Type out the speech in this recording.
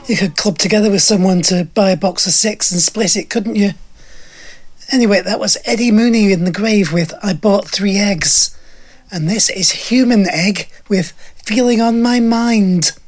You could club together with someone to buy a box of 6 and split it, couldn't you? Anyway, that was Eddie Mooney in the Grave with I Bought 3 Eggs. And this is Human Egg with Feeling on My Mind.